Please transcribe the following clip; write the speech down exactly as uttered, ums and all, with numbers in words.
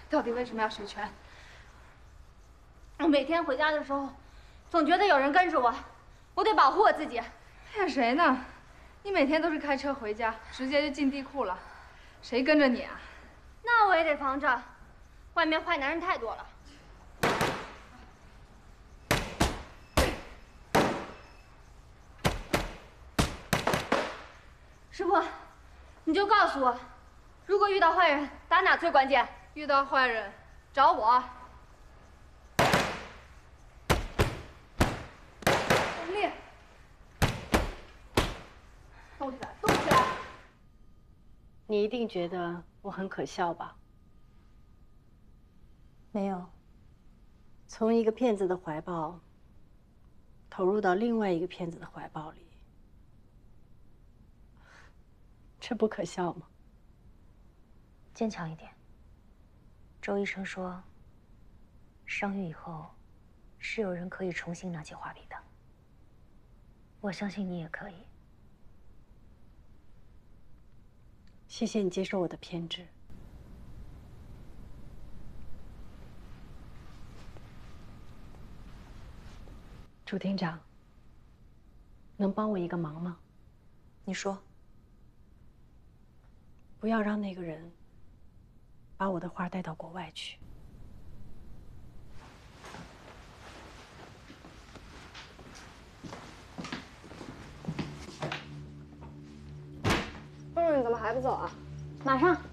到底为什么要学拳？我每天回家的时候，总觉得有人跟着我，我得保护我自己。 骗谁呢？你每天都是开车回家，直接就进地库了，谁跟着你啊？ 那我也得防着，外面坏男人太多了。师傅，你就告诉我，如果遇到坏人，打哪最关键？ 遇到坏人，找我。用力，动起来，动起来！ 你一定觉得我很可笑吧？ 没有。 从一个骗子的怀抱投入到另外一个骗子的怀抱里，这不可笑吗？ 坚强一点。周医生说，伤愈以后，是有人可以重新拿起画笔的。我相信你也可以。 谢谢你接受我的偏执。朱厅长，能帮我一个忙吗？ 你说。 不要让那个人把我的画带到国外去。 叔叔，你怎么还不走啊？ 马上。